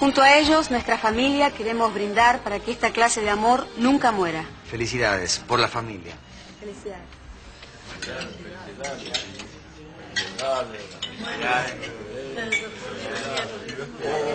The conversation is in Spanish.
Junto a ellos, nuestra familia, queremos brindar para que esta clase de amor nunca muera. Felicidades por la familia. Felicidades. Felicidades.